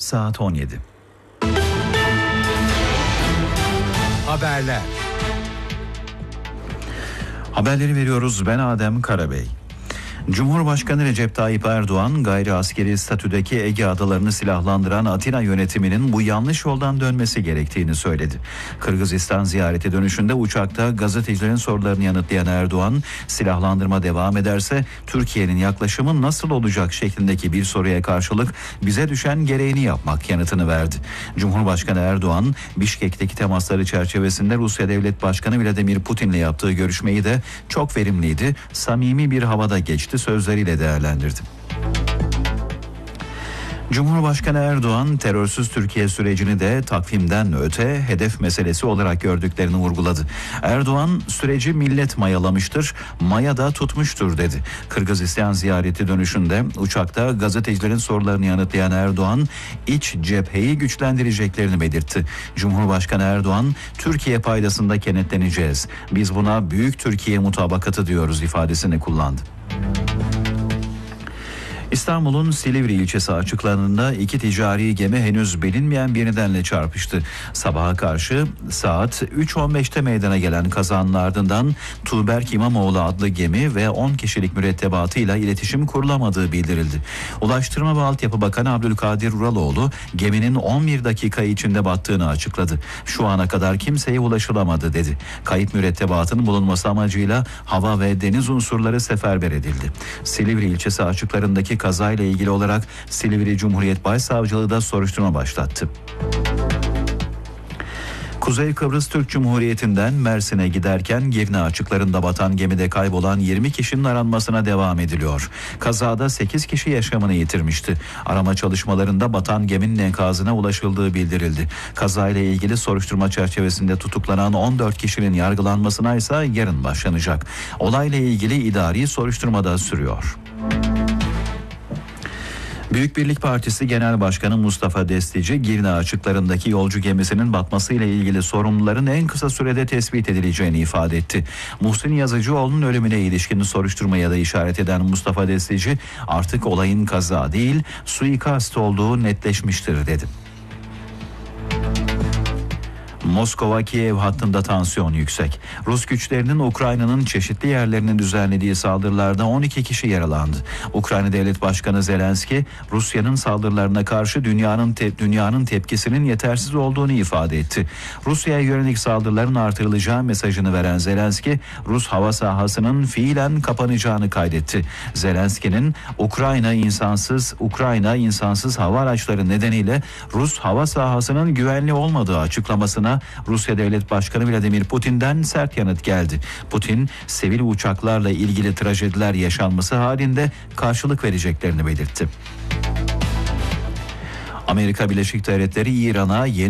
saat 17. Haberler. Haberleri veriyoruz. Ben Adem Karabey. Cumhurbaşkanı Recep Tayyip Erdoğan, gayri askeri statüdeki Ege adalarını silahlandıran Atina yönetiminin bu yanlış yoldan dönmesi gerektiğini söyledi. Kırgızistan ziyareti dönüşünde uçakta gazetecilerin sorularını yanıtlayan Erdoğan, silahlandırma devam ederse Türkiye'nin yaklaşımı nasıl olacak şeklindeki bir soruya karşılık bize düşen gereğini yapmak yanıtını verdi. Cumhurbaşkanı Erdoğan, Bişkek'teki temasları çerçevesinde Rusya Devlet Başkanı Vladimir Putin'le yaptığı görüşmeyi de çok verimliydi, samimi bir havada geçti sözleriyle değerlendirdi. Cumhurbaşkanı Erdoğan, terörsüz Türkiye sürecini de takvimden öte hedef meselesi olarak gördüklerini vurguladı. Erdoğan, süreci millet mayalamıştır, maya da tutmuştur dedi. Kırgızistan ziyareti dönüşünde uçakta gazetecilerin sorularını yanıtlayan Erdoğan, iç cepheyi güçlendireceklerini belirtti. Cumhurbaşkanı Erdoğan, Türkiye paydasında kenetleneceğiz. Biz buna Büyük Türkiye mutabakatı diyoruz ifadesini kullandı. İstanbul'un Silivri ilçesi açıklarında iki ticari gemi henüz bilinmeyen bir nedenle çarpıştı. Sabaha karşı saat 3.15'te meydana gelen kazanın ardından Tuğberk İmamoğlu adlı gemi ve 10 kişilik mürettebatıyla iletişim kurulamadığı bildirildi. Ulaştırma ve Altyapı Bakanı Abdülkadir Uraloğlu geminin 11 dakika içinde battığını açıkladı. Şu ana kadar kimseye ulaşılamadı dedi. Kayıp mürettebatın bulunması amacıyla hava ve deniz unsurları seferber edildi. Silivri ilçesi açıklarındaki kazayla ilgili olarak Silivri Cumhuriyet Başsavcılığı da soruşturma başlattı. Kuzey Kıbrıs Türk Cumhuriyeti'nden Mersin'e giderken Girne açıklarında batan gemide kaybolan 20 kişinin aranmasına devam ediliyor. Kazada 8 kişi yaşamını yitirmişti. Arama çalışmalarında batan geminin enkazına ulaşıldığı bildirildi. Kazayla ilgili soruşturma çerçevesinde tutuklanan 14 kişinin yargılanmasına ise yarın başlanacak. Olayla ilgili idari soruşturma da sürüyor. Büyük Birlik Partisi Genel Başkanı Mustafa Destici, Girne açıklarındaki yolcu gemisinin batmasıyla ilgili sorumluların en kısa sürede tespit edileceğini ifade etti. Muhsin Yazıcıoğlu'nun ölümüne ilişkin soruşturmaya da işaret eden Mustafa Destici, artık olayın kaza değil, suikast olduğu netleşmiştir dedi. Moskova-Kiev hattında tansiyon yüksek. Rus güçlerinin Ukrayna'nın çeşitli yerlerine düzenlediği saldırılarda 12 kişi yaralandı. Ukrayna Devlet Başkanı Zelenski, Rusya'nın saldırılarına karşı dünyanın tepkisinin yetersiz olduğunu ifade etti. Rusya'ya yönelik saldırıların artırılacağı mesajını veren Zelenski, Rus hava sahasının fiilen kapanacağını kaydetti. Zelenski'nin Ukrayna insansız hava araçları nedeniyle Rus hava sahasının güvenli olmadığı açıklamasına Rusya Devlet Başkanı Vladimir Putin'den sert yanıt geldi. Putin, sivil uçaklarla ilgili trajediler yaşanması halinde karşılık vereceklerini belirtti. Amerika Birleşik Devletleri İran'a yeni